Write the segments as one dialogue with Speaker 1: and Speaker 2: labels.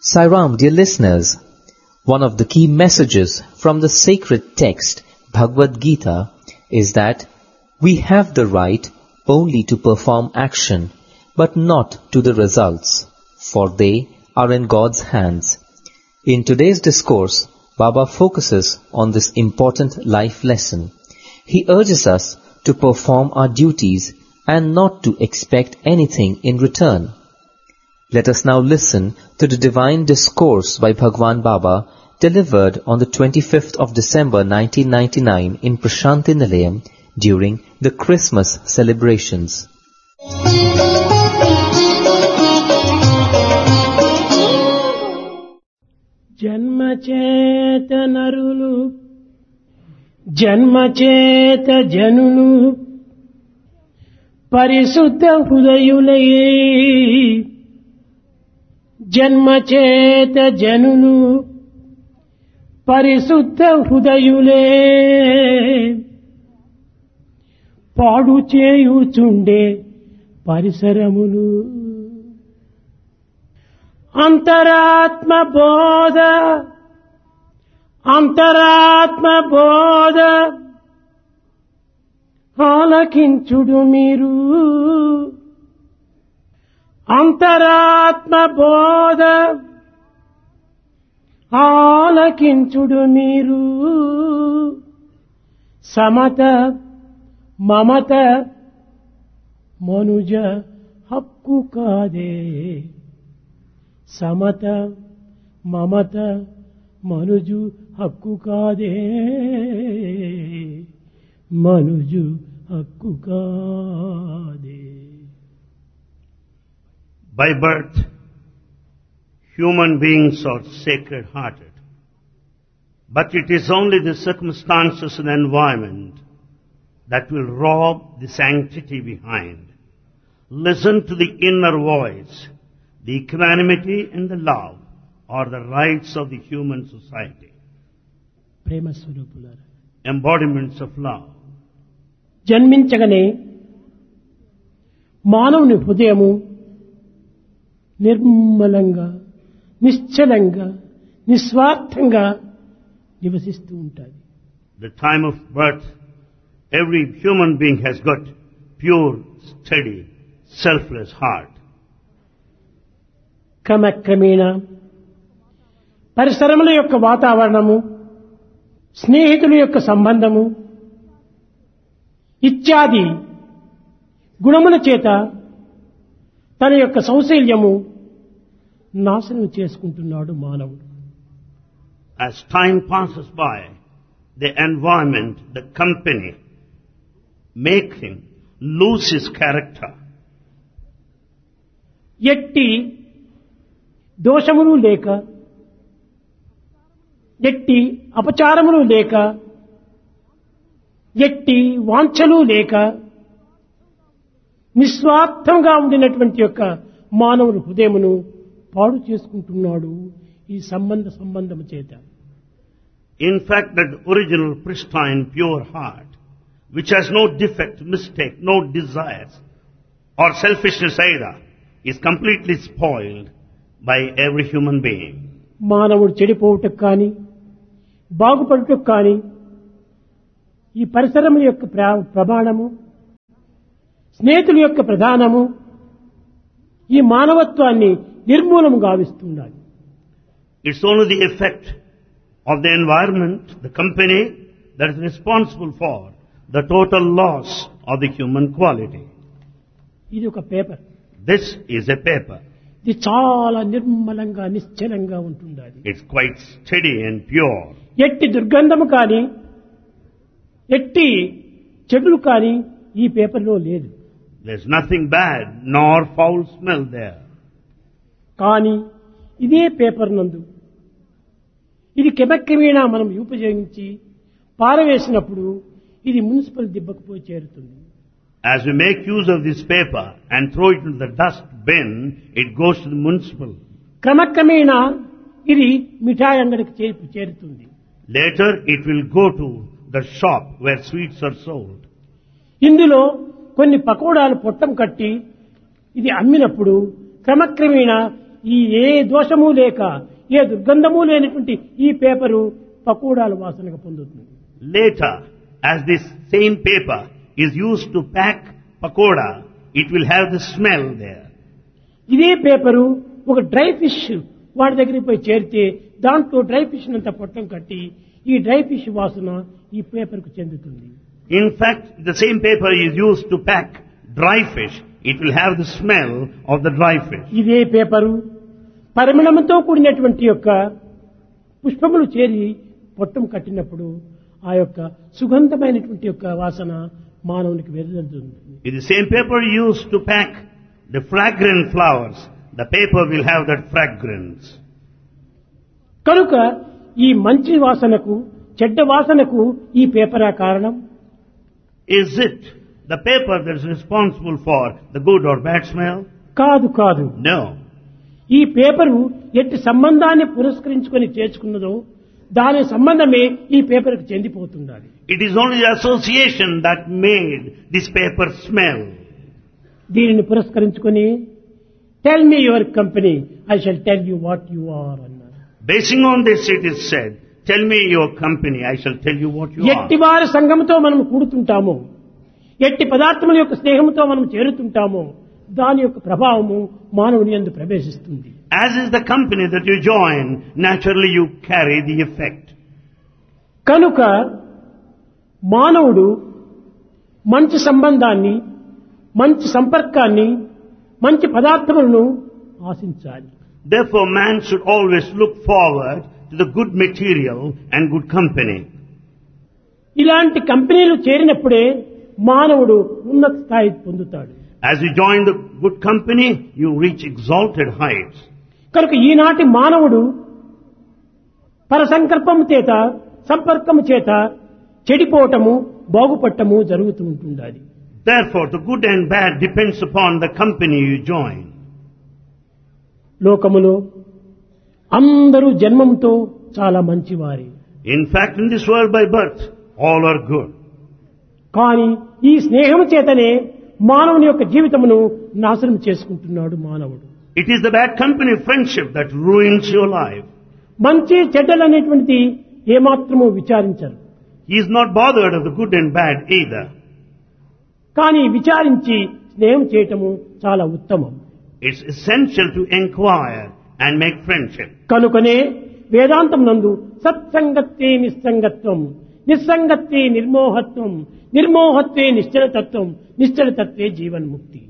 Speaker 1: Sai Ram, dear listeners, one of the key messages from the sacred text Bhagavad Gita is that we have the right only to perform action, but not to the results, for they are in God's hands. In today's discourse, Baba focuses on this important life lesson. He urges us to perform our duties and not to expect anything in return. Let us now listen to the divine discourse by Bhagwan Baba delivered on the 25th of December 1999 in Prashanti Nilayam during the Christmas celebrations.
Speaker 2: జన్మచేత నరులు జన్మచేత జనులు పరిశుద్ధ హృదయులయే జన్మచేత జనులు పరిశుద్ధ హృదయులే పాడు చేయుచుండే పరిసరములు అంతరాత్మ బోధ ఆలకించుడు మీరు అంతరాత్మ బోధ ఆలకించుడు మీరు సమత మమత మనుజ హక్కు కాదే సమత మమత మనుజు హక్కు కాదే మనుజు హక్కు కాదే.
Speaker 3: By birth, human beings are sacred-hearted. But it is only the circumstances and environment that will rob the sanctity behind. Listen to the inner voice. The equanimity and the love are the rights of the human society.
Speaker 2: ప్రేమ స్వరూపులారా,
Speaker 3: Embodiments of love.
Speaker 2: జన్మించగానే మానవుని హృదయము నిర్మలంగా నిశ్చలంగా నిస్వార్థంగా నివసిస్తూ ఉంటుంది.
Speaker 3: The time of birth, every human being has got pure, steady, selfless heart.
Speaker 2: క్రమక్రమేణా పరిసరముల యొక్క వాతావరణము, స్నేహితుల యొక్క సంబంధము ఇత్యాది గుణముల చేత తన యొక్క సౌశల్యము నాశనం చేసుకుంటున్నాడు మానవుడు.
Speaker 3: As time passes by, the environment, the company, make him lose his character.
Speaker 2: ఎట్టి దోషములు లేక, ఎట్టి అపచారములు లేక, ఎట్టి వాంఛలు లేక నిస్వార్థంగా ఉండినటువంటి యొక్క మానవుని హృదయమును పాడు చేసుకుంటున్నాడు ఈ సంబంధము చేత.
Speaker 3: In fact, that original pristine pure heart, which has no defect, mistake, no desires or selfishness either, is completely spoiled by every human being.
Speaker 2: మానవుడు చెడిపోవటం కానీ బాగుపడటం కానీ ఈ పరిసరముల యొక్క ప్రమాణము, స్నేహితుల యొక్క ప్రధానము ఈ మానవత్వాన్ని నిర్మూలము గావిస్తున్నది.
Speaker 3: It's only the effect of the environment, the company, that is responsible for the total loss of the human quality.
Speaker 2: ఇది ఒక paper.
Speaker 3: This is a paper.
Speaker 2: ఇది చాలా నిర్మలంగా నిశ్చలంగా ఉంటుంది.
Speaker 3: It's quite steady and pure.
Speaker 2: ఎట్టి దుర్గంధము కానీ ఎట్టి చెడులు కానీ ఈ పేపర్లో లేదు.
Speaker 3: There's nothing bad nor foul smell there.
Speaker 2: కానీ ఇదే పేపర్ నందు ఇది క్రమక్రమేణా మనం ఉపయోగించి పారవేసినప్పుడు ఇది మున్సిపల్ దిబ్బకు పోయి చేరుతుంది.
Speaker 3: As we make use of this paper and throw it into the dust bin, it goes to the municipal.
Speaker 2: క్రమక్రమేణా ఇది మిఠాయి అంగడికి చేరుతుంది.
Speaker 3: Later it will go to the shop where sweets are sold.
Speaker 2: ఇందులో కొన్ని పకోడాలు పొట్టం కట్టి ఇది అమ్మినప్పుడు క్రమక్రమేణా ఈ ఏ దోషము లేక ఏ దుర్గంధము లేనటువంటి ఈ పేపరు పకోడాల వాసనగా పొందుతుంది.
Speaker 3: Later, as this same paper is used to pack pakoda, it will have the smell there.
Speaker 2: ఇదే పేపరు ఒక డ్రై ఫిష్ వాడి దగ్గరికి పోయి చేరితే దాంట్లో డ్రై ఫిష్ అంతా పొట్టం కట్టి ఈ డ్రై ఫిష్ వాసన ఈ పేపర్ కు చెందుతుంది.
Speaker 3: In fact, the same paper is used to pack dry fish. It will have the smell of the dry fish.
Speaker 2: ఇదే పేపరు పరిమళంతో కూడినటువంటి యొక్క పుష్పములు చేరి పొట్టం కట్టినప్పుడు ఆ యొక్క సుగంధమైనటువంటి యొక్క వాసన మానవునికి వెదజల్లుతుంది.
Speaker 3: It is the same paper used to pack the fragrant flowers. The paper will have that fragrance.
Speaker 2: కనుక ఈ మంచి వాసనకు చెడ్డ వాసనకు ఈ పేపరా కారణం?
Speaker 3: Is it the paper that is responsible for the good or bad smell?
Speaker 2: కాదు.
Speaker 3: No.
Speaker 2: ఈ పేపరు ఎట్టి సంబంధాన్ని పురస్కరించుకొని చేర్చుకున్నదో దాని సంబంధమే ఈ పేపర్కు చెందిపోతుండాలి.
Speaker 3: It is only the association that made this paper smell.
Speaker 2: దీనిని పురస్కరించుకొని tell me your company, I shall tell you what you are అన్నారు.
Speaker 3: Basing on this it is said, tell me your company, I shall tell you what you are.
Speaker 2: ఎట్టి వారి సంఘముతో మనం కూడుతుంటామో, ఎట్టి పదార్థముల యొక్క స్నేహంతో మనం చేరుతుంటామో దాని యొక్క ప్రభావము మానవుని యందు ప్రవేశిస్తుంది.
Speaker 3: As is the company that you join, naturally you carry the effect.
Speaker 2: కనుక మానవుడు మంచి సంబంధాన్ని, మంచి సంపర్కాన్ని, మంచి పదార్థములను ఆశించాలి.
Speaker 3: Therefore man should always look forward to the good material and good company.
Speaker 2: ఇలాంటి కంపెనీలు చేరినప్పుడే మానవుడు ఉన్నత స్థాయి పొందుతాడు.
Speaker 3: As you join the good company, you reach exalted heights.
Speaker 2: కనుక ఈనాటి మానవుడు పరసంకల్పము చేత, సంపర్కము చేత చెడిపోవటము, బాగుపడటము జరుగుతూ ఉంటుండాలి.
Speaker 3: Therefore, the good and bad depends upon the company you join.
Speaker 2: లోకములో అందరూ జన్మంతో చాలా మంచివారే.
Speaker 3: In fact, in this world by birth, all are good.
Speaker 2: కానీ ఈ స్నేహము చేతనే మానవుని యొక్క జీవితమును నాశనం చేసుకుంటున్నాడు మానవుడు.
Speaker 3: It is the bad company, friendship, that ruins your life.
Speaker 2: మంచి చెడ్డలు అనేటువంటిది ఏమాత్రము విచారించరు.
Speaker 3: He is not bothered of the good and bad either.
Speaker 2: కానీ విచారించి స్నేహం చేయటము చాలా ఉత్తమం.
Speaker 3: It's essential to inquire and make friendship.
Speaker 2: కనుకనే వేదాంతం నందు సత్సంగత్వే నిస్సంగత్వం, నిస్సంగత్వే నిర్మోహత్వం, నిర్మోహత్వే నిశ్చలతత్వం, నిశ్చలతత్వే జీవన్ముక్తి.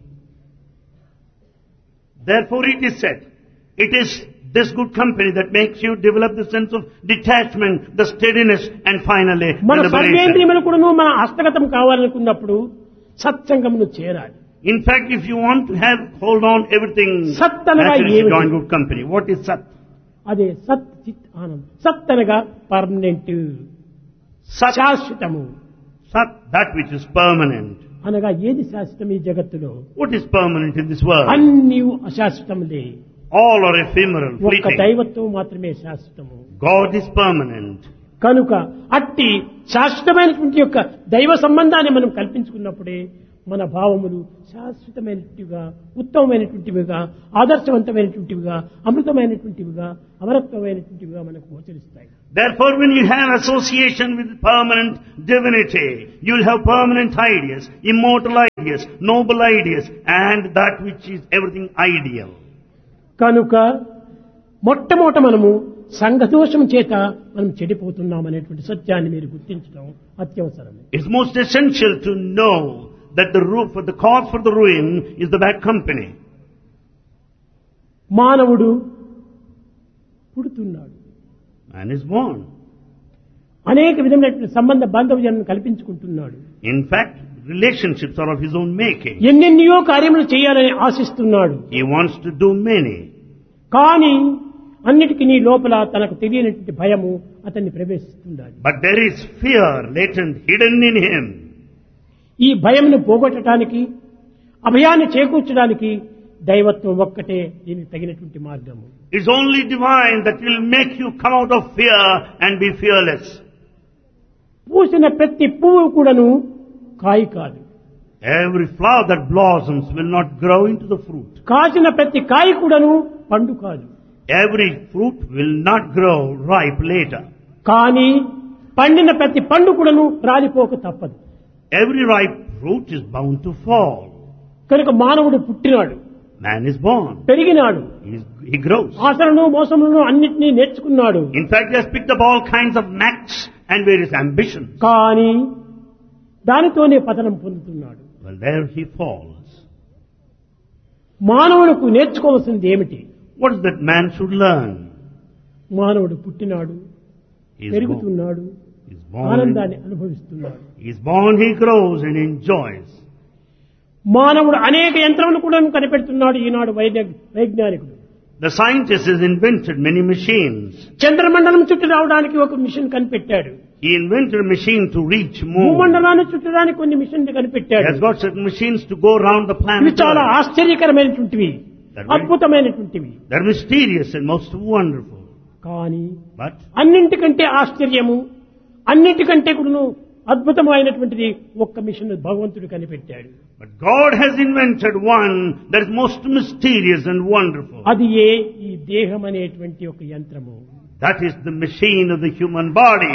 Speaker 3: Therefore it is said, it is this good company that makes you develop the sense of detachment, the steadiness, and finally
Speaker 2: మన
Speaker 3: the liberation.
Speaker 2: సర్వేంద్రియములు కూడాను మన హస్తగతం కావాలనుకున్నప్పుడు సత్సంగమును చేరాలి.
Speaker 3: In fact, if you want to hold on everything,
Speaker 2: సత్ అనగా
Speaker 3: naturally you
Speaker 2: ఏమిటి?
Speaker 3: join good company. What is Sat?
Speaker 2: అదే సత్ చిత్ ఆనందం. సత్ అనగా పర్మనెంట్,
Speaker 3: Sat,
Speaker 2: శాశ్వతము.
Speaker 3: Sat, that which is permanent.
Speaker 2: అనగా ఏది శాశ్వతం ఈ జగత్తులో?
Speaker 3: What is permanent in this world?
Speaker 2: అన్నీ అశాశ్వతములే.
Speaker 3: All are ephemeral,
Speaker 2: ఒక్క
Speaker 3: fleeting.
Speaker 2: దైవత్వం మాత్రమే శాశ్వతము.
Speaker 3: God is permanent.
Speaker 2: కనుక అట్టి శాశ్వతమైనటువంటి యొక్క దైవ సంబంధాన్ని మనం కల్పించుకున్నప్పుడే మన భావములు శాశ్వతమైనటువంటివిగా, ఉత్తమమైనటువంటివిగా, ఆదర్శవంతమైనటువంటివిగా, అమృతమైనటువంటివిగా, అమరత్వమైనటువంటివిగా మనకు గోచరిస్తాయి.
Speaker 3: Therefore, when you have association with permanent divinity, you will have permanent ideas, immortal ideas, noble ideas, and that which is everything ideal.
Speaker 2: కనుక మొట్టమొదట మనము సంఘదోషం చేత మనం చెడిపోతున్నాం అనేటువంటి సత్యాన్ని మీరు గుర్తించడం అత్యవసరం.
Speaker 3: It's most essential to know that the cause for the ruin is the bad company.
Speaker 2: మానవుడు పుడుతున్నాడు,
Speaker 3: Man is born.
Speaker 2: అనేక విధమైనటువంటి సంబంధ బాంధవ్యాలను కల్పించుకుంటున్నాడు.
Speaker 3: In fact, relationships are of his own making.
Speaker 2: ఎన్నెన్నో కార్యములు చేయాలని ఆశిస్తున్నాడు.
Speaker 3: He wants to do many.
Speaker 2: కానీ అన్నిటికీ నీ లోపల తనకు తెలియనటువంటి భయము అతన్ని ప్రవేశిస్తుండాలి.
Speaker 3: But there is fear latent, hidden in him.
Speaker 2: ఈ భయమును పోగొట్టడానికి, అభయాన్ని చేకూర్చడానికి దైవత్వం ఒక్కటే దీనికి తగినటువంటి మార్గము.
Speaker 3: It's only divine that will make you come out of fear and be fearless.
Speaker 2: పూసిన ప్రతి పువ్వు కూడాను కాయ కాదు.
Speaker 3: Every flower that blossoms will not grow into the fruit.
Speaker 2: కాసిన ప్రతి కాయ కూడాను పండు కాదు.
Speaker 3: Every fruit will not grow ripe later.
Speaker 2: కానీ పండిన ప్రతి పండు కూడాను రాలిపోక తప్పదు.
Speaker 3: Every ripe fruit is bound to fall.
Speaker 2: కనుక మానవుడు పుట్టినాడు,
Speaker 3: Man is born.
Speaker 2: పెరిగినాడు,
Speaker 3: He grows.
Speaker 2: ఆశలను మోసములను అన్నిటినీ నేర్చుకున్నాడు.
Speaker 3: In fact, he has picked up all kinds of knacks and various ambitions.
Speaker 2: కానీ దానితోనే పతనం పొందుతున్నాడు.
Speaker 3: Well, there he falls.
Speaker 2: మానవులకు నేర్చుకోవాల్సింది ఏమిటి?
Speaker 3: What is that man should learn?
Speaker 2: మానవుడు పుట్టినాడు,
Speaker 3: He is born.
Speaker 2: పెరుగుతున్నాడు,
Speaker 3: He's born.
Speaker 2: ఆనందాన్ని అనుభవిస్తున్నాడు.
Speaker 3: He's born, he grows and enjoys.
Speaker 2: మానవుడు అనేక యంత్రములు కూడా కనిపెడుతున్నాడు ఈనాడు వైజ్ఞానికుడు.
Speaker 3: The scientist has invented many machines.
Speaker 2: చంద్రమండలం చుట్టూ రావడానికి ఒక మిషన్ కనిపెట్టాడు.
Speaker 3: He invented a machine to reach moon.
Speaker 2: భూమండలాన్ని చుట్టడానికి కొన్ని మిషన్లు
Speaker 3: He
Speaker 2: కనిపెట్టాడు.
Speaker 3: has got certain machines to go around the
Speaker 2: ఇవి
Speaker 3: planet.
Speaker 2: చాలా
Speaker 3: Earth.
Speaker 2: ఆశ్చర్యకరమైనటువంటివి, అద్భుతమైనటువంటివి.
Speaker 3: They're mysterious and most wonderful.
Speaker 2: కానీ
Speaker 3: But
Speaker 2: అన్నింటికంటే ఆశ్చర్యము, అన్నింటికంటే కూడా అద్భుతమైనటువంటిది ఒక్క మిషన్ భగవంతుడు కనిపెట్టాడు.
Speaker 3: But God has invented one that is most mysterious and wonderful.
Speaker 2: అది ఈ దేహం అనేటువంటి ఒక యంత్రము.
Speaker 3: That is the machine of the human body.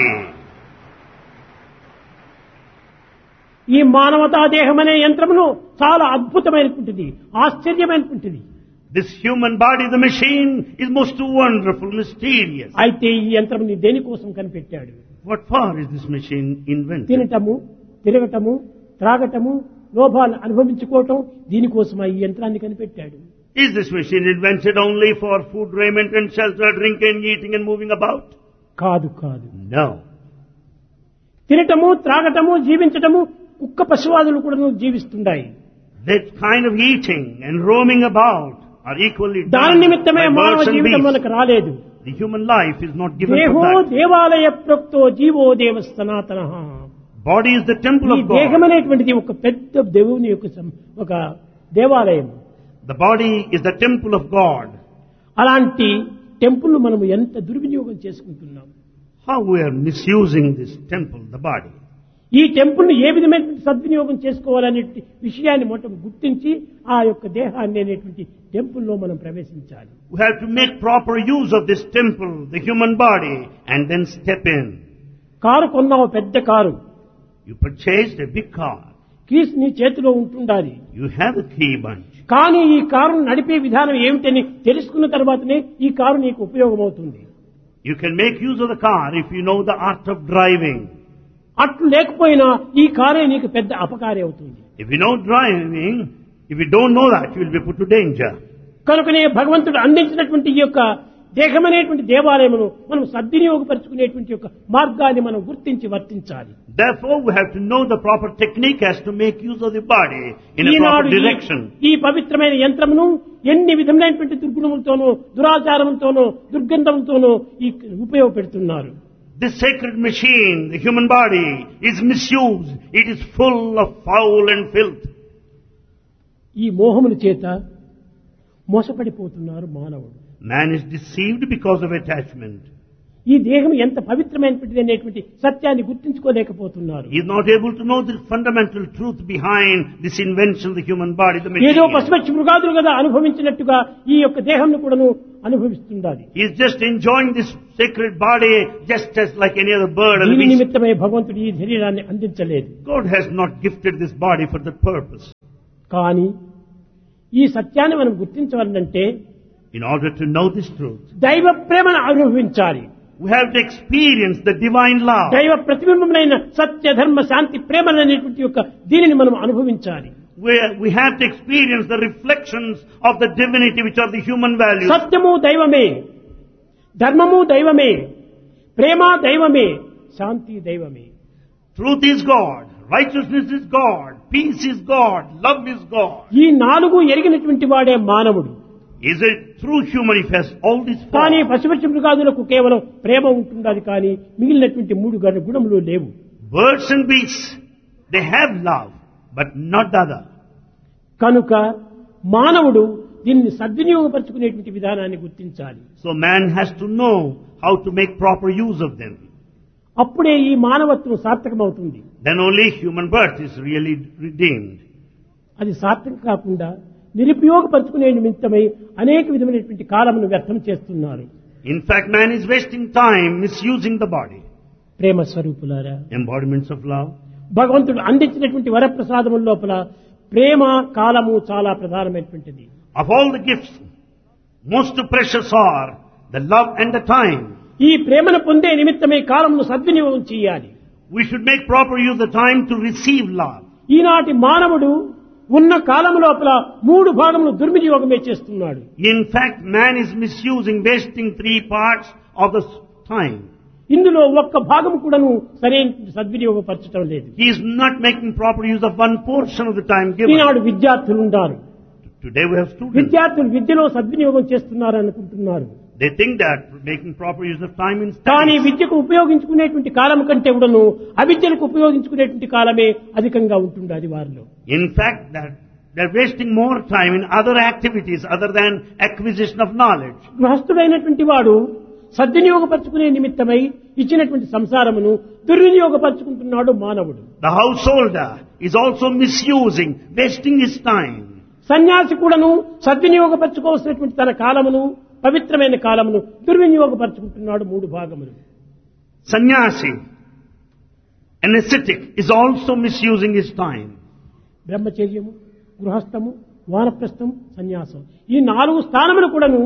Speaker 2: ఈ మానవతా దేహం అనే యంత్రమును చాలా అద్భుతమైనటువంటిది, ఆశ్చర్యమైనటువంటిది.
Speaker 3: This human body, the machine, is most wonderful, mysterious.
Speaker 2: అయితే ఈ యంత్రముని దేనికోసం కనిపెట్టాడు?
Speaker 3: What for is this machine invented?
Speaker 2: తినటము, తిరగటము, త్రాగటము, లోభాలను అనుభవించుకోవటం, దీనికోసం ఈ యంత్రాన్ని కనిపెట్టాడు.
Speaker 3: Is this machine invented only for food, raiment and shelter, drinking, eating and moving about?
Speaker 2: కాదు కాదు.
Speaker 3: No.
Speaker 2: తినటము, త్రాగటము, జీవించటము, కుక్క పశువాదులు కూడా జీవిస్తున్నాయి.
Speaker 3: That kind of eating and roaming about are equally
Speaker 2: దాని
Speaker 3: done
Speaker 2: నిమిత్తమే
Speaker 3: by
Speaker 2: మానవ
Speaker 3: birds and
Speaker 2: జీవితం
Speaker 3: beasts.
Speaker 2: మనకు రాలేదు.
Speaker 3: The human life is not given
Speaker 2: దేహో
Speaker 3: for that.
Speaker 2: దేవాలయ ప్రోక్తో జీవో దేవ సనాతన.
Speaker 3: Body is the temple
Speaker 2: ఈ
Speaker 3: of
Speaker 2: దేహం
Speaker 3: God.
Speaker 2: అనేటువంటిది ఒక పెద్ద దేవుని యొక్క ఒక దేవాలయం.
Speaker 3: The body is the temple of God.
Speaker 2: అలాంటి టెంపుల్ మనం ఎంత దుర్వినియోగం చేసుకుంటున్నాం.
Speaker 3: How we are misusing this temple, the body.
Speaker 2: ఈ టెంపుల్ ఏ విధమైన సద్వినియోగం చేసుకోవాలనే విషయాన్ని మొత్తం గుర్తించి ఆ యొక్క దేహాన్ని అనేటువంటి టెంపుల్లో మనం ప్రవేశించాలి.
Speaker 3: We have to make proper use of this temple, the human body, and then step in.
Speaker 2: Car కొన్నావు, పెద్ద car,
Speaker 3: You purchased a big car.
Speaker 2: Keys నీ చేతిలో ఉంటుండాలి.
Speaker 3: You have a key bunch.
Speaker 2: కానీ ఈ కారును నడిపే విధానం ఏమిటని తెలుసుకున్న తర్వాతనే ఈ కారు నీకు ఉపయోగమవుతుంది.
Speaker 3: You can make use of the car if you know the art of driving.
Speaker 2: అట్లు లేకపోయినా ఈ కారే నీకు పెద్ద అపకారి అవుతుంది.
Speaker 3: If you know driving, if you don't know that, you will be put to danger.
Speaker 2: కనుకనే భగవంతుడు అందించినటువంటి ఈ యొక్క దేహమనేటువంటి దేవాలయమును మనం సద్వినియోగపరుచుకునేటువంటి యొక్క మార్గాన్ని మనం గుర్తించి వర్తించాలి.
Speaker 3: Therefore, we have to know the proper technique as to make use of the body in a proper direction.
Speaker 2: ఈ పవిత్రమైన యంత్రమును ఎన్ని విధములైనటువంటి దుర్గుణములతోనూ, దురాచారములతోనూ, దుర్గంధములతోనూ ఈ ఉపయోగపెడుతున్నారు.
Speaker 3: This sacred machine, the human body, is misused. It is full of foul and filth.
Speaker 2: ఈ మోహముల చేత మోసపడిపోతున్నారు మానవుడు.
Speaker 3: Man is deceived because of attachment.
Speaker 2: ఈ దేహం ఎంత పవిత్రమైనటువంటిది అనేటువంటి సత్యాన్ని గుర్తించుకోలేకపోతున్నారు.
Speaker 3: He is not able to know the fundamental truth behind this invention of the human body, the
Speaker 2: ఏదో
Speaker 3: machine.
Speaker 2: పశుపక్షి మృగాదులు కదా అనుభవించినట్టుగా ఈ యొక్క దేహంను కూడాను అనుభవిస్తుండాలి.
Speaker 3: He is just enjoying this sacred body just as like any other bird or
Speaker 2: దీని
Speaker 3: beast.
Speaker 2: నిమిత్తమే భగవంతుడు ఈ శరీరాన్ని అందించలేదు.
Speaker 3: God has not gifted this body for that purpose.
Speaker 2: కానీ ఈ సత్యాన్ని మనం గుర్తించవాలంటే
Speaker 3: In order to know this truth,
Speaker 2: దైవ ప్రేమను అనుభవించాలి.
Speaker 3: we have to experience the divine love.
Speaker 2: దైవ ప్రతిబింబమైన సత్య ధర్మ శాంతి ప్రేమలు అనేటువంటి యొక్క దీనిని మనం అనుభవించాలి.
Speaker 3: We have to experience the reflections of the divinity which are the human values.
Speaker 2: సత్యము దైవమే, ధర్మము దైవమే, ప్రేమ దైవమే, శాంతి దైవమే.
Speaker 3: Truth is God, righteousness is God, peace is God, love is God.
Speaker 2: ఈ నాలుగు ఎరిగినటువంటి వాడే మానవుడు.
Speaker 3: Is a true human if he has all these
Speaker 2: కానీ
Speaker 3: four.
Speaker 2: పశుపక్షి మృగాదులకు కేవలం ప్రేమ ఉంటుండాలి, కానీ మిగిలినటువంటి మూడు గుణములు లేవు.
Speaker 3: Birds and beasts, they have love, but not the other.
Speaker 2: కనుక మానవుడు దీన్ని సద్వినియోగపరచుకునేటువంటి విధానాన్ని గుర్తించాలి.
Speaker 3: So man has to know how to make proper use of them.
Speaker 2: అప్పుడే ఈ మానవత్వం సార్థకమవుతుంది.
Speaker 3: Then only human birth is really redeemed.
Speaker 2: అది సార్థకం కాకుండా నిరుపయోగపరుచుకునే నిమిత్తమై అనేక విధమైనటువంటి కాలమును వ్యర్థం చేస్తున్నారు.
Speaker 3: In fact, man is wasting time misusing the body.
Speaker 2: ప్రేమ స్వరూపులారా,
Speaker 3: Embodiments of love.
Speaker 2: భగవంతుడు అందించినటువంటి వరప్రసాదముల లోపల ప్రేమ కాలము చాలా ప్రధానమైనటువంటిది.
Speaker 3: Of all the gifts, most precious are the love and the time.
Speaker 2: ఈ ప్రేమను పొందే నిమిత్తమై కాలమును సద్వినియోగం చేయాలి.
Speaker 3: We should make proper use of the time to receive love.
Speaker 2: ఈనాటి మానవుడు ఉన్న కాలం లోపల 3 భాగములు దుర్వినియోగమే చేస్తున్నాడు.
Speaker 3: In fact, man is misusing, wasting 3 parts of the time.
Speaker 2: ఇందులో ఒక్క భాగం కూడాను సరైన సద్వినియోగపరచడం లేదు.
Speaker 3: He is not making proper use of one portion of the time given.
Speaker 2: ఈనాడు విద్యార్థులు ఉన్నారు.
Speaker 3: Today we have students.
Speaker 2: విద్యార్థులు విద్యలో సద్వినియోగం చేస్తున్నారు అనుకుంటున్నారు.
Speaker 3: They think that making proper use of time in
Speaker 2: కానీ
Speaker 3: studies.
Speaker 2: విద్యకు ఉపయోగించుకునేటువంటి కాలం కంటే కూడాను అవిద్యలకు ఉపయోగించుకునేటువంటి కాలమే అధికంగా ఉంటుంది అది వారిలో.
Speaker 3: In fact, that they're wasting more time in other activities other than acquisition of knowledge.
Speaker 2: గృహస్థుడైనటువంటి వాడు సద్వినియోగపరచుకునే నిమిత్తమై ఇచ్చినటువంటి సంసారమును దుర్వినియోగపరచుకుంటున్నాడు మానవుడు.
Speaker 3: The householder is also misusing, wasting his time.
Speaker 2: సన్యాసి కూడాను సద్వినియోగపరచుకోవాల్సినటువంటి తన కాలమును పవిత్రమైన కాలమును దుర్వినియోగపరచుకుంటున్నాడు 3 భాగములు.
Speaker 3: Sannyasi, an ascetic, is also misusing his time.
Speaker 2: బ్రహ్మచర్యము, గృహస్థము, వానప్రస్థం, సన్యాసం ఈ 4 స్థానములు కూడాను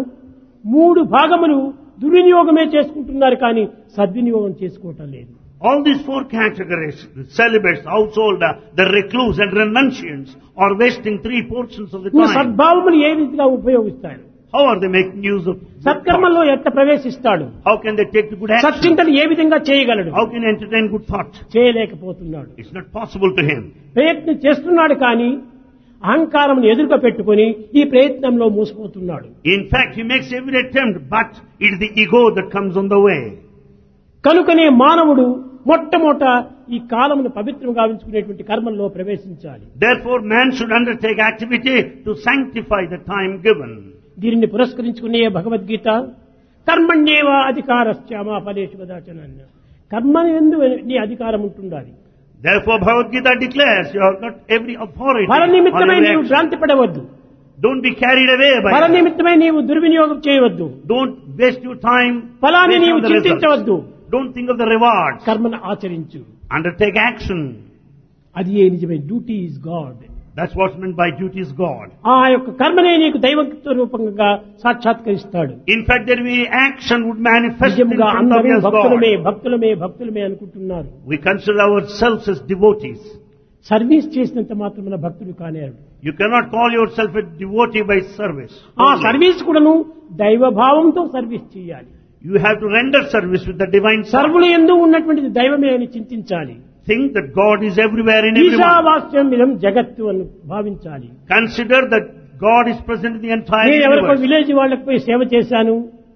Speaker 2: 3 భాగములు దుర్వినియోగమే చేసుకుంటున్నారు కానీ సద్వినియోగం చేసుకోవటం లేదు.
Speaker 3: All these 4 categories, the celibates, householder, the recluse and renunciants, are wasting 3 portions of the
Speaker 2: ఈ
Speaker 3: time.
Speaker 2: సద్భావములు ఏ విధంగా ఉపయోగిస్తాడు?
Speaker 3: How are they making use of
Speaker 2: సత్కర్మల్లో ఎట్లా ప్రవేశిస్తాడు?
Speaker 3: How can they take the good action?
Speaker 2: సత్చింతలు ఏ విధంగా చేయగలడు?
Speaker 3: How can he entertain good thought?
Speaker 2: చేయలేకపోతున్నాడు.
Speaker 3: It's not possible to him.
Speaker 2: ప్రయత్నం చేస్తున్నాడు కానీ అహంకారం ఎదురుగా పెట్టుకొని ఈ ప్రయత్నంలో మోసపోతున్నాడు.
Speaker 3: In fact, he makes every attempt, but it is the ego that comes on the way.
Speaker 2: కనుకనే మానవుడు మొట్టమొదట ఈ కాలమును పవిత్రం గావించుకునేటువంటి కర్మల్లో ప్రవేశించాలి.
Speaker 3: Therefore, man should undertake activity to sanctify the time given.
Speaker 2: దీనిని పురస్కరించుకునే భగవద్గీత కర్మణ్యేవ అధికారస్య మా ఫలేషు కదాచన అన్న. కర్మ యందు నీ అధికారం ఉంటుండాలి.
Speaker 3: Therefore, Bhagavad Gita declares you have got every authority.
Speaker 2: ఫల నిమిత్తమై
Speaker 3: on every
Speaker 2: నీవు
Speaker 3: action.
Speaker 2: భ్రాంతి పడవద్దు.
Speaker 3: Don't be carried away by
Speaker 2: ఫల
Speaker 3: it.
Speaker 2: నిమిత్తమై నీవు దుర్వినియోగం చేయవద్దు.
Speaker 3: Don't waste your time.
Speaker 2: ఫలాన్ని
Speaker 3: based
Speaker 2: నీవు
Speaker 3: on the results.
Speaker 2: చింతించవద్దు.
Speaker 3: Don't think of the rewards.
Speaker 2: కర్మను ఆచరించు.
Speaker 3: Undertake action.
Speaker 2: అది ఏ నిజమే. Duty is God.
Speaker 3: That's what's meant by duty is God.
Speaker 2: ఆ యొక్క కర్మనే నీకు దైవ రూపంగా సాక్షాత్కరిస్తాడు.
Speaker 3: In fact, there will be action would manifest in
Speaker 2: నిజంగా
Speaker 3: front of
Speaker 2: అందరూ
Speaker 3: you as
Speaker 2: భక్తులమే
Speaker 3: God.
Speaker 2: భక్తులమే భక్తులమే అనుకుంటున్నారు.
Speaker 3: We consider ourselves as devotees.
Speaker 2: Service చేసినంత మాత్రమున భక్తుడు కానేరు.
Speaker 3: You cannot call yourself a devotee by service.
Speaker 2: ఆ సర్వీస్ కూడాను దైవ భావంతో సర్వీస్ చేయాలి.
Speaker 3: You have to render service with the divine thought.
Speaker 2: సర్వులు యందు ఉన్నటువంటిది దైవమే అని చింతించాలి.
Speaker 3: Think that God is everywhere in everyone.
Speaker 2: ఈశావాస్యం ఇదం జగత్తు అని భావించాలి.
Speaker 3: Consider that God is present in the entire
Speaker 2: నేను ఎవరికో
Speaker 3: universe.
Speaker 2: విలేజ్ వాళ్ళకి పోయి సేవ చేశాను,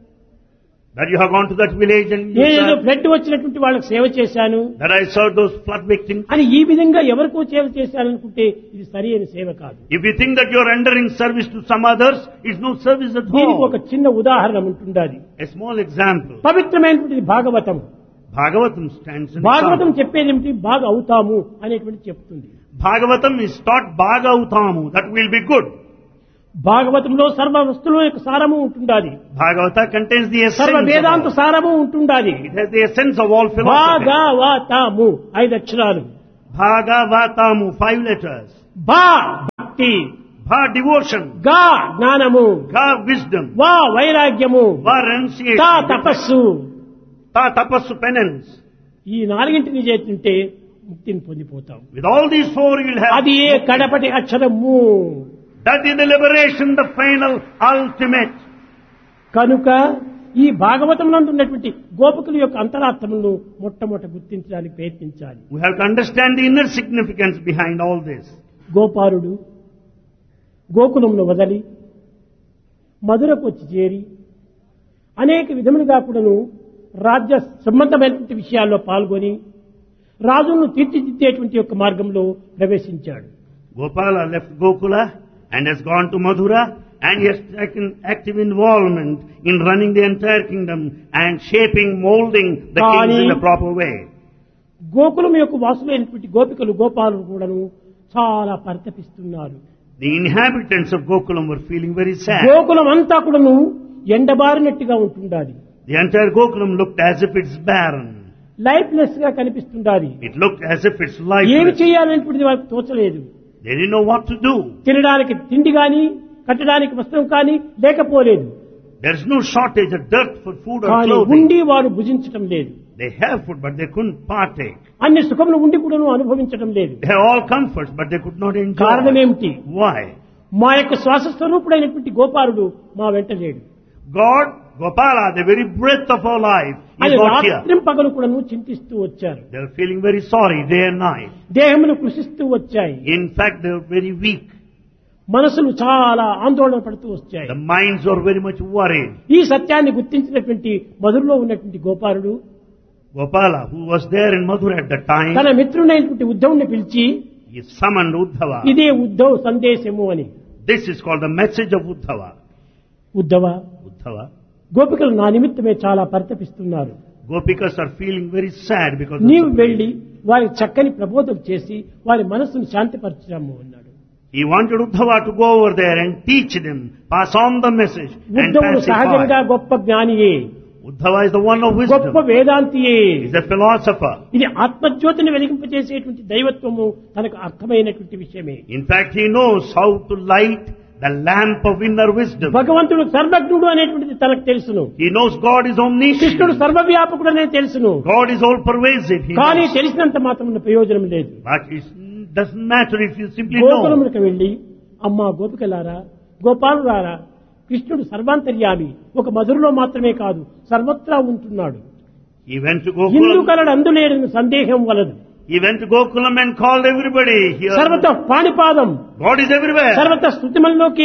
Speaker 3: That you have gone to that village and you
Speaker 2: నేను ఏదో
Speaker 3: serve,
Speaker 2: ఫ్లడ్ వచ్చినటువంటి వాళ్ళకి సేవ చేశాను
Speaker 3: that I served those flood victims.
Speaker 2: అని ఈ విధంగా ఎవరికో సేవ చేశాననుకుంటే ఇది సరి అయిన సేవ కాదు.
Speaker 3: If you think that you are rendering service to some others, it's no service at
Speaker 2: దీనికి ఒక
Speaker 3: all.
Speaker 2: చిన్న ఉదాహరణ ఉంటుండాలి.
Speaker 3: A small example.
Speaker 2: పవిత్రమైనటువంటిది Bhagavatam.
Speaker 3: Bhagavatam stands in
Speaker 2: Bhagavatam
Speaker 3: example.
Speaker 2: చెప్పేది ఏమిటి? బాగా అవుతాము అనేటువంటి చెప్తుంది.
Speaker 3: Bhagavatam is taught Bhagautamu, that will be good.
Speaker 2: భాగవతంలో సర్వ వస్తువుల యొక్క సారము ఉంటుండాలి.
Speaker 3: Bhagavata contains the
Speaker 2: సర్వ
Speaker 3: essence
Speaker 2: వేదాంత
Speaker 3: of all.
Speaker 2: సారము ఉంటుండాలి.
Speaker 3: It has the essence of all philosophy.
Speaker 2: భాగవతము 5 అక్షరాలు.
Speaker 3: Bhagavatamu, 5 letters.
Speaker 2: బా భక్తి,
Speaker 3: Bha, devotion.
Speaker 2: గా జ్ఞానము,
Speaker 3: Ga, wisdom.
Speaker 2: వా వైరాగ్యము,
Speaker 3: Va,
Speaker 2: తా
Speaker 3: renunciation.
Speaker 2: తపస్సు.
Speaker 3: Ta, tapassu, penance.
Speaker 2: ఈ 4 చేస్తుంటే ముక్తిని పొందిపోతాం.
Speaker 3: With all these 4 you will have.
Speaker 2: అది ఏ కడపటి అక్షరము.
Speaker 3: That is the liberation, the final, ultimate.
Speaker 2: కనుక ఈ భాగవతం నందు ఉన్నటువంటి గోపికల యొక్క అంతరార్థములను మొట్టమొదట గుర్తించడానికి ప్రయత్నించాలి.
Speaker 3: We have to understand the inner significance behind all this.
Speaker 2: గోపాలుడు గోకులంను వదలి మధురకు వచ్చి చేరి అనేక విధములుగా కూడాను రాజ్య సంబంధమైనటువంటి విషయాల్లో పాల్గొని రాజును తీర్చిదిద్దేటువంటి యొక్క మార్గంలో ప్రవేశించాడు.
Speaker 3: Gopala left Gokula and has gone to Madhura and he has taken active involvement in running the entire kingdom and shaping, molding the kings in a proper way.
Speaker 2: Gokulam యొక్క వాసులైనటువంటి గోపికలు గోపాలు కూడాను చాలా పరితపిస్తున్నారు.
Speaker 3: The inhabitants of Gokulam were feeling very sad.
Speaker 2: Gokulam అంతా కూడాను ఎండబారినట్టుగా ఉంటుండాలి.
Speaker 3: The entire Gokulam looked as if it's barren.
Speaker 2: Lifeless గా కనిపిస్తుండాలి.
Speaker 3: It looked as if it's
Speaker 2: ఏమి
Speaker 3: lifeless.
Speaker 2: చేయాలనేటువంటిది వాళ్ళకి తోచలేదు.
Speaker 3: They didn't know what to do.
Speaker 2: తినడానికి తిండి గాని, కట్టడానికి వస్త్రం కానీ లేకపోలేదు.
Speaker 3: There's no shortage of dirt for food or
Speaker 2: కానీ
Speaker 3: clothing.
Speaker 2: ఉండి వారు భుజించటం లేదు.
Speaker 3: They have food, but they couldn't partake.
Speaker 2: అన్ని సుఖములు ఉండి కూడాను అనుభవించడం లేదు.
Speaker 3: They have all comforts, but they could not enjoy.
Speaker 2: కారణం ఏమిటి?
Speaker 3: Why?
Speaker 2: మా యొక్క శ్వాస స్వరూపుడైనటువంటి గోపాలుడు మా వెంట లేడు.
Speaker 3: God, Gopala, the very breath of our life, is
Speaker 2: అది
Speaker 3: not here.
Speaker 2: రాత్రి పగలు కూడాను చింతిస్తూ వచ్చారు.
Speaker 3: They are feeling very sorry day and night.
Speaker 2: దేహములు కృషిస్తూ వచ్చాయి.
Speaker 3: In fact, they are very weak.
Speaker 2: మనసులు చాలా ఆందోళన పడుతూ వచ్చాయి.
Speaker 3: The minds are very much worried.
Speaker 2: ఈ సత్యాన్ని గుర్తించినటువంటి మధురలో ఉన్నటువంటి గోపాలుడు
Speaker 3: Gopala, who was there in Mathura at the time,
Speaker 2: తన మిత్రుడైనటువంటి ఉద్ధవుని పిలిచి
Speaker 3: he summoned Uddhava.
Speaker 2: ఇదే ఉద్ధవ్ సందేశము అని.
Speaker 3: This is called the message of Uddhava.
Speaker 2: Uddhava,
Speaker 3: Uddhava.
Speaker 2: గోపికలు నా నిమిత్తమే చాలా పరితపిస్తున్నారు.
Speaker 3: Gopikas are feeling very sad because of
Speaker 2: నీవు
Speaker 3: the
Speaker 2: వెళ్లి వారి చక్కని ప్రబోధం చేసి వారి మనస్సును శాంతిపరచుదాము అన్నాడు.
Speaker 3: He wanted Uddhava to go over there and teach them, pass on the message and
Speaker 2: ఉద్ధవుడు సహజంగా
Speaker 3: pacify.
Speaker 2: గొప్ప జ్ఞానియే,
Speaker 3: Uddhava is the one of
Speaker 2: గొప్ప
Speaker 3: wisdom.
Speaker 2: వేదాంతియే.
Speaker 3: He's a philosopher.
Speaker 2: ఇది ఆత్మజ్యోతిని వెలిగింపజేసేటువంటి దైవత్వము తనకు అర్థమైనటువంటి విషయమే.
Speaker 3: In fact, he knows how to light the lamp of inner wisdom.
Speaker 2: భగవంతుడు సర్వజ్ఞుడు అనేటువంటిది తనకు తెలుసును.
Speaker 3: He knows God is omniscient.
Speaker 2: కృష్ణుడు సర్వవ్యాపకుడు అనేది తెలుసును.
Speaker 3: God is all pervasive. He
Speaker 2: కానీ
Speaker 3: knows.
Speaker 2: తెలిసినంత మాత్రం ప్రయోజనం లేదు.
Speaker 3: But it doesn't matter if you simply know.
Speaker 2: గోకులములకు వెళ్లి అమ్మా గోపికలారా, గోపాలులారా, కృష్ణుడు సర్వాంతర్యామి, ఒక మధురలో మాత్రమే కాదు సర్వత్రా ఉంటున్నాడు.
Speaker 3: He went to
Speaker 2: Indu
Speaker 3: Gokulam.
Speaker 2: కలడు అందులేని సందేహం వలదు.
Speaker 3: He went to Gokulam and called everybody here.
Speaker 2: సర్వత పాణిపాదం,
Speaker 3: God is everywhere.
Speaker 2: సర్వత స్థుతిమల్లోకి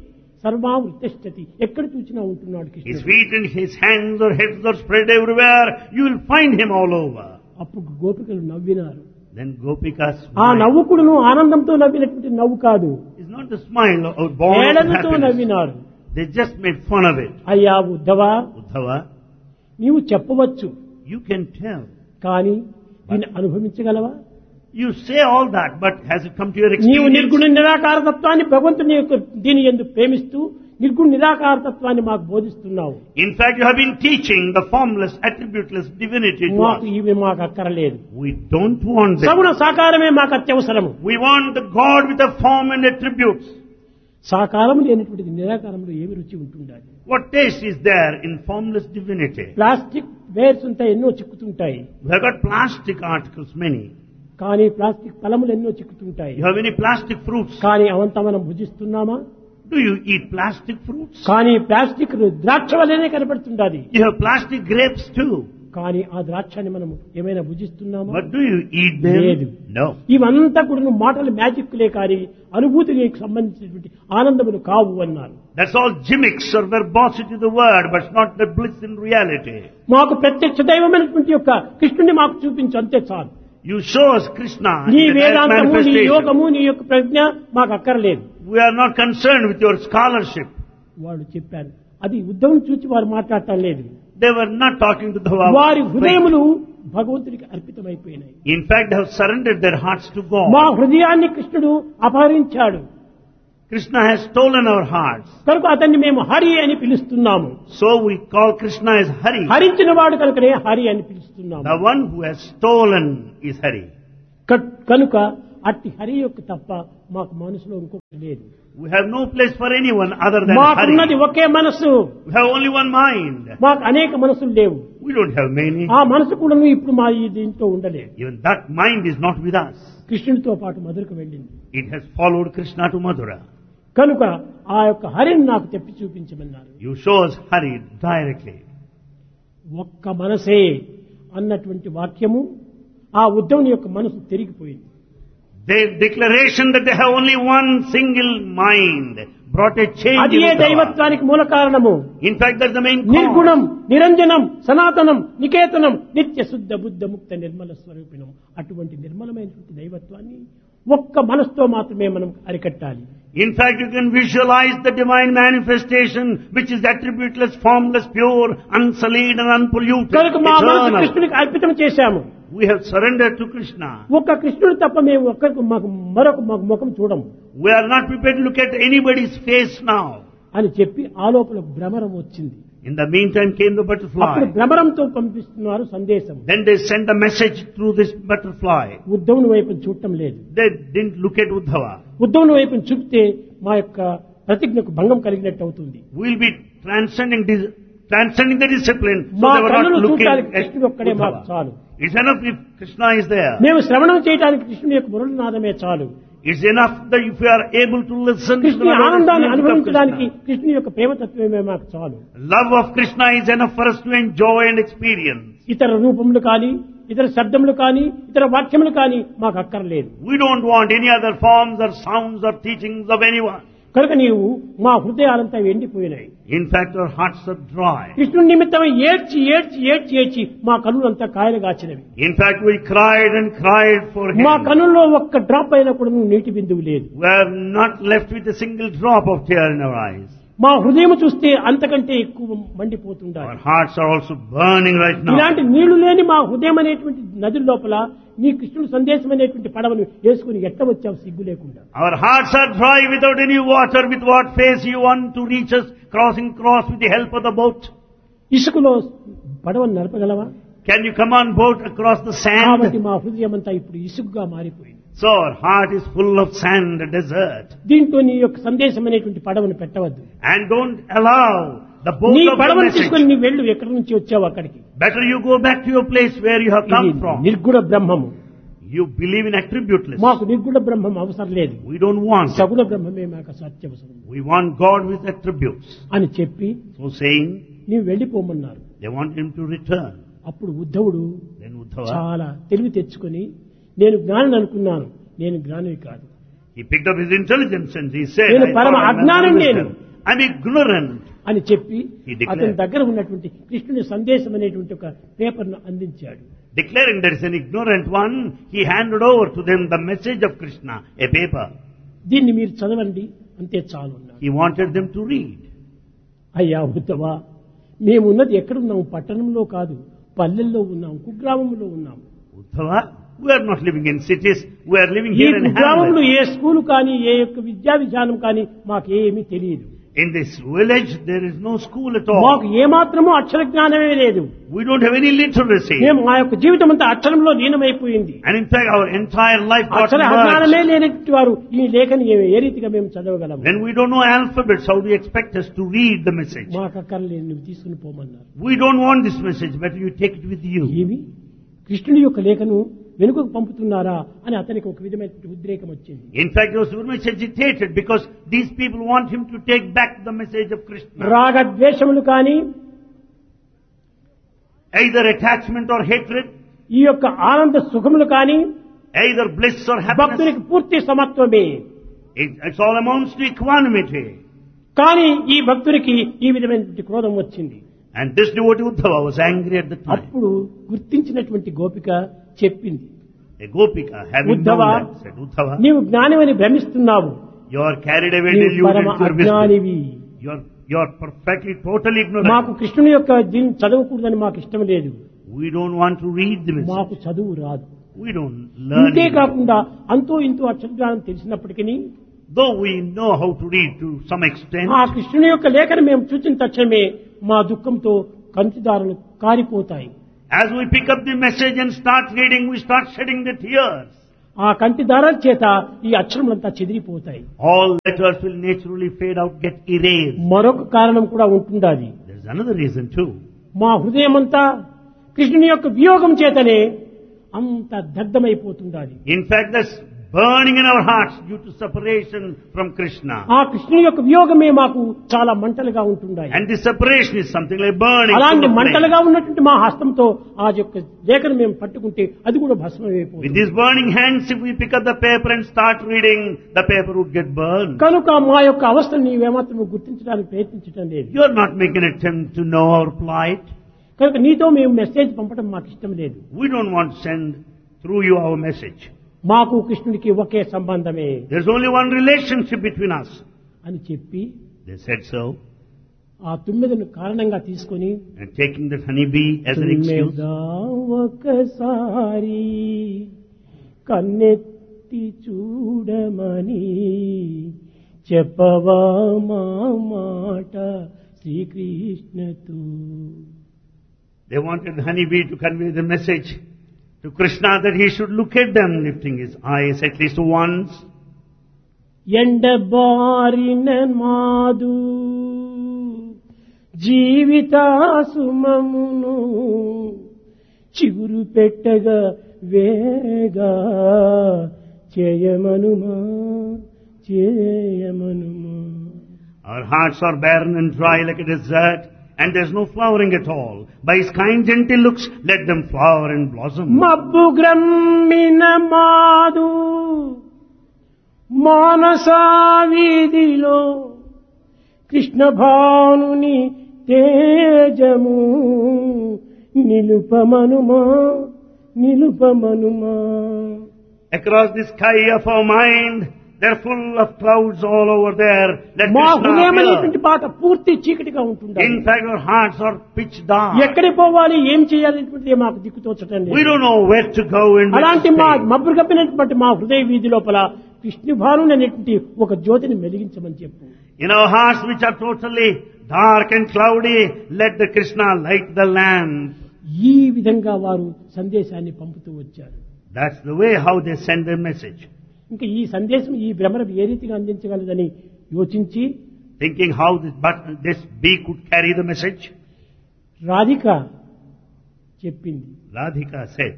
Speaker 2: సర్వా ఉత్తిష్టతి, ఎక్కడ చూసినా ఉంటున్నాడు
Speaker 3: His
Speaker 2: కృష్ణుడు.
Speaker 3: feet and his hands or heads are spread everywhere. You will find him all over.
Speaker 2: అప్పుడు గోపికలు నవ్వినారు.
Speaker 3: Then Gopikas
Speaker 2: ఆ
Speaker 3: smiled.
Speaker 2: నవ్వుకుడును ఆనందంతో నవ్వినటువంటి నవ్వు కాదు,
Speaker 3: It's not a smile or born of
Speaker 2: ఏడలతో
Speaker 3: happiness.
Speaker 2: నవ్వినారు.
Speaker 3: They just made fun of it.
Speaker 2: అయ్యా ఉద్ధవా,
Speaker 3: Uddhava,
Speaker 2: నీవు చెప్పవచ్చు,
Speaker 3: you can tell.
Speaker 2: కానీ దీన్ని అనుభవించగలవా?
Speaker 3: You say all that, but has it come to your
Speaker 2: నీవు
Speaker 3: experience?
Speaker 2: నిర్గుణ నిరాకార తత్వాన్ని భగవంతుని యొక్క దీని ఎందుకు ప్రేమిస్తూ నిర్గుణ నిరాకార తత్వాన్ని మాకు బోధిస్తున్నావు.
Speaker 3: In fact, you have been teaching the formless, attributeless divinity to
Speaker 2: మాకు
Speaker 3: us.
Speaker 2: ఇవి మాకు అక్కరలేదు.
Speaker 3: We don't want them.
Speaker 2: సగుణ సాకారమే మాకు అత్యవసరము.
Speaker 3: We want the God with a form and attributes.
Speaker 2: సాకారం లేనటువంటిది నిరాకారంలో ఏమి రుచి ఉంటుండాలి?
Speaker 3: What taste is there in formless divinity?
Speaker 2: Plastic wears ఉంటాయి, ఎన్నో చిక్కుతుంటాయి.
Speaker 3: We have got plastic articles, many.
Speaker 2: కానీ ప్లాస్టిక్ ఫలములు ఎన్నో చిక్కుతుంటాయి.
Speaker 3: You have any plastic fruits?
Speaker 2: కానీ అవంతా మనం భుజిస్తున్నామా?
Speaker 3: Do you eat plastic fruits?
Speaker 2: కానీ ప్లాస్టిక్ ద్రాక్ష వల్లనే కనపడుతుండాలి.
Speaker 3: You have plastic grapes too.
Speaker 2: కానీ ఆ ద్రాక్షాన్ని మనం ఏమైనా భుజిస్తున్నామా?
Speaker 3: But do you eat
Speaker 2: లేదు.
Speaker 3: them? No.
Speaker 2: ఇవంతా కూడా మాటలు మ్యాజిక్లే కానీ అనుభూతికి సంబంధించినటువంటి ఆనందములు కావు అన్నారు.
Speaker 3: That's all gimmicks or verbosity of the word, but it's not the bliss in reality.
Speaker 2: మాకు ప్రత్యక్ష దైవమైనటువంటి యొక్క కృష్ణుని మాకు చూపించు, అంతే చాలు.
Speaker 3: You show us Krishna
Speaker 2: నీ
Speaker 3: in the direct
Speaker 2: వేదాంతము, నీ
Speaker 3: manifestation.
Speaker 2: యోగము, నీ యొక్క ప్రజ్ఞ మాకు అక్కర్లేదు.
Speaker 3: We are not concerned with your scholarship.
Speaker 2: వాళ్ళు చెప్పారు. అది ఉద్ధవం చూచి వారు మాట్లాడటం లేదు.
Speaker 3: They were not talking to the
Speaker 2: వారి హృదయములు భగవంతుడికి అర్పితమైపోయినాయి.
Speaker 3: In fact, they have surrendered their hearts to
Speaker 2: మా
Speaker 3: God.
Speaker 2: హృదయాన్ని కృష్ణుడు అపహరించాడు
Speaker 3: Krishna has stolen our hearts.
Speaker 2: కనుక అతన్ని మేము హరి అని పిలుస్తున్నాము.
Speaker 3: So we call Krishna as Hari.
Speaker 2: హరించిన వాడు కనుకనే హరి అని పిలుస్తున్నాము.
Speaker 3: The one who has stolen is Hari.
Speaker 2: కనుక అట్టి హరి యొక్క తప్ప మాకు మనసులో ఇంకొకటి లేదు.
Speaker 3: We have no place for anyone other than
Speaker 2: మాకున్నది
Speaker 3: Hari.
Speaker 2: ఒకే మనసు,
Speaker 3: We have only one mind.
Speaker 2: మాకు అనేక మనసులు లేవు.
Speaker 3: We don't have many.
Speaker 2: ఆ మనసు కూడా ఇప్పుడు మా ఈ దీంట్లో ఉండలేదు.
Speaker 3: Even that mind is not with us.
Speaker 2: కృష్ణుడితో పాటు మధురకు వెళ్ళింది.
Speaker 3: It has followed Krishna to Mathura.
Speaker 2: కనుక ఆ యొక్క హరిని నాకు తెప్పి చూపించమన్నారు.
Speaker 3: You show us Hari directly.
Speaker 2: ఒక్క మనసే అన్నటువంటి వాక్యము ఆ ఉద్ధవుని యొక్క మనసు తిరిగిపోయింది.
Speaker 3: Their declaration that they have only one single mind brought a change
Speaker 2: అది
Speaker 3: in
Speaker 2: ఏ
Speaker 3: Uddhava.
Speaker 2: దైవత్వానికి మూల కారణము.
Speaker 3: In fact, that's the main
Speaker 2: నిర్గుణం,
Speaker 3: cause.
Speaker 2: నిరంజనం, సనాతనం, నికేతనం, నిత్య శుద్ధ బుద్ధ ముక్త నిర్మల స్వరూపిణం. అటువంటి నిర్మలమైనటువంటి దైవత్వాన్ని ఒక్క మనసుతో మాత్రమే మనం అరికట్టాలి.
Speaker 3: In fact, you can visualize the divine manifestation, which is attributeless, formless, pure, unsullied and unpolluted,
Speaker 2: కనుక మా మనసు
Speaker 3: eternal.
Speaker 2: కృష్ణునికి అర్పితం చేశాము.
Speaker 3: We have surrendered to Krishna.
Speaker 2: ఒక్క కృష్ణుడు తప్ప మేము ఒక్కరికి మరొక ముఖం చూడము
Speaker 3: We are not prepared to look at anybody's face now.
Speaker 2: అని చెప్పి ఆ లోపల భ్రమరం వచ్చింది.
Speaker 3: In the meantime came the
Speaker 2: అప్పుడు
Speaker 3: butterfly.
Speaker 2: భ్రమరంతో పంపిస్తున్నారు సందేశం.
Speaker 3: Then they sent a message through this butterfly.
Speaker 2: ఉద్ధవుని వైపు చూడటం లేదు.
Speaker 3: They didn't look at Uddhava.
Speaker 2: ఉద్ధవుని వైపు చూపితే మా యొక్క ప్రతిజ్ఞకు భంగం కలిగినట్టు అవుతుంది.
Speaker 3: We'll be transcending the discipline. So
Speaker 2: మా
Speaker 3: they were
Speaker 2: కన్నులు
Speaker 3: not looking
Speaker 2: చూడటానికి
Speaker 3: at
Speaker 2: కృష్ణుడు ఒక్కడే మాకు
Speaker 3: Uddhava.
Speaker 2: చాలు.
Speaker 3: It's enough if Krishna is there.
Speaker 2: మేము శ్రవణం చేయడానికి కృష్ణుని యొక్క మురళనాదమే చాలు.
Speaker 3: It's enough that if we are able to listen to the
Speaker 2: కృష్ణుని ఆనందాన్ని
Speaker 3: music of
Speaker 2: అనుభవించడానికి
Speaker 3: Krishna.
Speaker 2: కృష్ణుని యొక్క ప్రేమతత్వమే మాకు చాలు.
Speaker 3: Love of Krishna is enough for us to enjoy and experience.
Speaker 2: ఇతర రూపములు కానీ, ఇతర శబ్దములు కానీ, ఇతర వాక్యములు కానీ మాకు అక్కర్లేదు.
Speaker 3: We don't want any other forms or sounds or teachings of anyone.
Speaker 2: కనుక నీవు మా హృదయాలంతా ఎండిపోయినాయి.
Speaker 3: In fact, our hearts are dry.
Speaker 2: కృష్ణుని నిమిత్తమై ఏడ్చి ఏడ్చి ఏడ్చి ఏడ్చి మా కన్నులంతా కాయలుగాచినవి.
Speaker 3: In fact, we cried and cried for him.
Speaker 2: మా కన్నుల్లో ఒక్క డ్రాప్ అయినా కూడా నీటి బిందువు లేదు.
Speaker 3: We are not left with a single drop of tear in our eyes.
Speaker 2: మా హృదయం చూస్తే అంతకంటే ఎక్కువ మండిపోతుండాలి.
Speaker 3: Our hearts are also burning right now.
Speaker 2: ఇలాంటి నీళ్లు లేని మా హృదయం అనేటువంటి నది లోపల నీ కృష్ణుడు సందేశం అనేటువంటి పడవను వేసుకుని ఎట్ట వచ్చావు సిగ్గు లేకుండా.
Speaker 3: Our hearts are dry without any water. With what face you want to reach us, crossing with the help of the boat?
Speaker 2: ఇసుకలో పడవను నడపగలవా?
Speaker 3: Can you come on boat across the
Speaker 2: కాబట్టి
Speaker 3: sand?
Speaker 2: మా హృదయం అంతా ఇప్పుడు ఇసుకగా మారిపోయింది.
Speaker 3: So our heart is full of sand, desert.
Speaker 2: దీంతో నీ యొక్క సందేశం అనేటువంటి పడవను పెట్టవద్దు.
Speaker 3: And don't allow the boat
Speaker 2: నీ
Speaker 3: of the
Speaker 2: పడవను తీసుకొని
Speaker 3: message.
Speaker 2: నీ వెళ్ళు, ఎక్కడి నుంచి వచ్చావు అక్కడికి.
Speaker 3: Better you go back to your place where you have
Speaker 2: ఇది
Speaker 3: come from.
Speaker 2: నిర్గుణ బ్రహ్మము.
Speaker 3: You believe in attributeless.
Speaker 2: మాకు నిర్గుణ బ్రహ్మం అవసరం లేదు.
Speaker 3: We don't want it.
Speaker 2: సగుణ బ్రహ్మమే మాకు సత్యవసరం
Speaker 3: We want God with attributes.
Speaker 2: అని చెప్పి
Speaker 3: So saying,
Speaker 2: నీవు వెళ్ళిపోమన్నారు.
Speaker 3: they want him to return.
Speaker 2: అప్పుడు ఉద్ధవుడు
Speaker 3: Then Uddhava,
Speaker 2: చాలా తెలివి తెచ్చుకొని నేను జ్ఞాని అనుకున్నాను, నేను జ్ఞాని కాదు.
Speaker 3: he picked up his intelligence and he said,
Speaker 2: నేను
Speaker 3: I
Speaker 2: పరమ
Speaker 3: thought I'm
Speaker 2: అజ్ఞానం
Speaker 3: an
Speaker 2: నేను.
Speaker 3: wisdom. I'm ignorant.
Speaker 2: అని చెప్పి
Speaker 3: He declared.
Speaker 2: అతని దగ్గర ఉన్నటువంటి కృష్ణుని సందేశం అనేటువంటి ఒక పేపర్ను అందించాడు.
Speaker 3: Declaring there is an ignorant one, he handed over to them the message of Krishna, a paper.
Speaker 2: దీన్ని మీరు చదవండి అంతే చాలు అన్నాడు.
Speaker 3: He wanted them to read.
Speaker 2: అయ్యా ఉద్ధవా, మేమున్నది ఎక్కడున్నాము? పట్టణంలో కాదు, పల్లెల్లో ఉన్నాం, కుగ్రామంలో ఉన్నాం.
Speaker 3: Uddhava, we are not living in cities, we are living
Speaker 2: ఈ
Speaker 3: here in
Speaker 2: కుగ్రామంలో
Speaker 3: hamlets.
Speaker 2: A school కానీ, ఏ యొక్క విద్యా విధానం కానీ మాకేమీ తెలియదు.
Speaker 3: In this village, there is no school at all.
Speaker 2: మాకు ఏమాత్రమూ అక్షర జ్ఞానమే లేదు.
Speaker 3: We don't have any literacy.
Speaker 2: మేము మా యొక్క జీవితం అంతా అక్షరంలో లీనమైపోయింది.
Speaker 3: And in fact, our entire life got
Speaker 2: Akshara
Speaker 3: merged.
Speaker 2: జ్ఞానమే లేనటువంటి వారు ఈ లేఖని ఏ రీతిగా మేము చదవగలము?
Speaker 3: When we don't know alphabets, how do you expect us to read the message?
Speaker 2: మాకు అక్కర్లేదు, నువ్వు తీసుకుని పోమన్నారు.
Speaker 3: We don't want this message, better you take it with you.
Speaker 2: ఏమి కృష్ణుడి యొక్క లేఖను వెనుకకు పంపుతున్నారా అని అతనికి ఒక విధమైన ఉద్రేకం వచ్చింది.
Speaker 3: In fact, he was very much agitated because these people want him to take back the message of Krishna.
Speaker 2: రాగద్వేషములు కానీ,
Speaker 3: Either attachment or hatred,
Speaker 2: ఈ యొక్క ఆనంద సుఖములు కానీ
Speaker 3: either bliss or happiness.
Speaker 2: భక్తునికి పూర్తి సమత్వమే.
Speaker 3: It all amounts to equanimity.
Speaker 2: కానీ ఈ భక్తునికి ఈ విధమైనటువంటి క్రోధం వచ్చింది.
Speaker 3: And this devotee Uddhava was angry at the time.
Speaker 2: అప్పుడు గుర్తించినటువంటి గోపిక చెప్పింది,
Speaker 3: A Gopika, having known
Speaker 2: Uddhava,
Speaker 3: that, said, Uddhava,
Speaker 2: నీవు జ్ఞానమని భ్రమిస్తున్నావు,
Speaker 3: you are carried away,
Speaker 2: నీవు
Speaker 3: deluded
Speaker 2: పరమ
Speaker 3: with your wisdom.
Speaker 2: అజ్ఞానివి.
Speaker 3: You are perfectly, totally ignorant.
Speaker 2: మాకు కృష్ణుని యొక్క దీన్ని చదవకూడదని మాకు ఇష్టం లేదు.
Speaker 3: We don't want to read the message.
Speaker 2: మాకు చదువు రాదు.
Speaker 3: We don't learn.
Speaker 2: ఇంతే
Speaker 3: it.
Speaker 2: కాకుండా అంతో ఇంతో అక్షరజ్ఞానం తెలిసినప్పటికీ
Speaker 3: Though we know how to read to some extent,
Speaker 2: ఆ కృష్ణుని యొక్క లేఖను మేము చూచిన తక్షణమే మా దుఃఖంతో కంటిదారులు కారిపోతాయి.
Speaker 3: as we pick up the message and start reading, we start shedding the tears.
Speaker 2: ఆ కంటిదారాల చేత ఈ అక్షరములంతా చెదిరిపోతాయి.
Speaker 3: All letters will naturally fade out, get erased.
Speaker 2: మరొక కారణం కూడా ఉంటుండాలి.
Speaker 3: There is another reason too.
Speaker 2: మా హృదయమంతా కృష్ణుని యొక్క వియోగం చేతనే అంత దగ్ధమైపోతుండాలి.
Speaker 3: In fact, there's burning in our hearts due to separation from Krishna.
Speaker 2: ఆ కృష్ణుని యొక్క వియోగమే మాకు చాలా మంటలుగా ఉంటుండాలి.
Speaker 3: And this separation is something like burning.
Speaker 2: అలాంటి
Speaker 3: full of
Speaker 2: మంటలుగా
Speaker 3: flame.
Speaker 2: ఉన్నటువంటి మా హస్తంతో ఆ యొక్క లేఖను మేము పట్టుకుంటే అది కూడా
Speaker 3: With
Speaker 2: భస్మమైపోతుంది.
Speaker 3: these burning hands, if we pick up the paper and start reading, the paper would get burned.
Speaker 2: కనుక మా యొక్క అవస్థను నీవేమాత్రం గుర్తించడానికి ప్రయత్నించడం లేదు.
Speaker 3: You are not making an attempt to know our plight.
Speaker 2: కనుక నీతో మేము మెసేజ్ పంపడం మాకు ఇష్టం లేదు.
Speaker 3: We don't want to send through you our message.
Speaker 2: మాకు కృష్ణుడికి ఒకే సంబంధమే
Speaker 3: There's only one relationship between us.
Speaker 2: అని చెప్పి
Speaker 3: They said so.
Speaker 2: ఆ తుమ్మెదను కారణంగా తీసుకొని
Speaker 3: And taking that honeybee as an excuse.
Speaker 2: తుమ్మెదా ఒకసారి కన్నెత్తి చూడమని చెప్పవా మా మాట శ్రీకృష్ణతో.
Speaker 3: They wanted the honeybee to convey the message to Krishna that he should look at them, lifting his eyes at least once.
Speaker 2: ఎండబారిన మాదు జీవితాసుమమును చిగురు పెట్టగా వేగా చేయమనుమా చేయమనుమా.
Speaker 3: Our hearts are barren and dry like a desert, and there's no flowering at all. By his kind, gentle looks, let them flower and blossom.
Speaker 2: మబ్బు గ్రమ్మిన మాదు మానసా వీధిలో కృష్ణ భానుని తేజము నిలుపమనుమా నిలుపమనుమా.
Speaker 3: Across the sky of our mind, they're full of clouds all over there. Let
Speaker 2: మా
Speaker 3: Krishna
Speaker 2: హృదయమైనటువంటి
Speaker 3: appear.
Speaker 2: పాట పూర్తి చీకటిగా ఉంటుంది.
Speaker 3: In fact, our hearts are pitch dark.
Speaker 2: ఎక్కడికి పోవాలి ఏం చేయాలనేటువంటిది మాకు దిక్కుతోచటం
Speaker 3: We
Speaker 2: లేదు.
Speaker 3: don't know where to go and where
Speaker 2: అలాంటి
Speaker 3: to
Speaker 2: మా
Speaker 3: stay.
Speaker 2: మబ్బు కప్పినటువంటి మా హృదయ వీధి లోపల కృష్ణ భానుని అనేటువంటి ఒక జ్యోతిని వెలిగించమని చెప్పు.
Speaker 3: In our hearts which are totally dark and cloudy, let the Krishna light the lamp.
Speaker 2: ఈ విధంగా వారు సందేశాన్ని పంపుతూ వచ్చారు.
Speaker 3: That's the way how they send their message.
Speaker 2: ఇంకా ఈ సందేశం ఈ భ్రమరం ఏ రీతిగా అందించగలదని యోచించి
Speaker 3: Thinking how this bee could carry the message,
Speaker 2: Radhika చెప్పింది,
Speaker 3: Radhika said,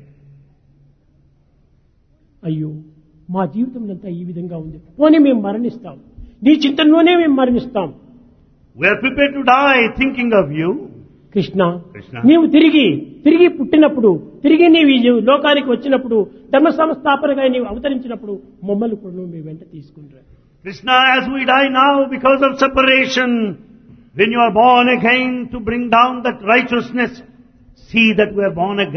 Speaker 2: అయ్యో మా జీవితం అంతా ఈ విధంగా ఉంది, పోనీ మేము మరణిస్తాం, నీ చింతనలోనే మేము మరణిస్తాం.
Speaker 3: we are prepared to die thinking of you.
Speaker 2: Krishna,
Speaker 3: Krishna.
Speaker 2: నీవు తిరిగి పుట్టినప్పుడు, తిరిగి నీవు ఈ లోకానికి వచ్చినప్పుడు, ధర్మ సంస్థాపనగా నీవు అవతరించినప్పుడు మమ్మల్ని కూడా నువ్వు మీ వెంట తీసుకుంటా.
Speaker 3: Krishna, as we die now because of separation, when you are born again to bring down that righteousness, see that we are born again.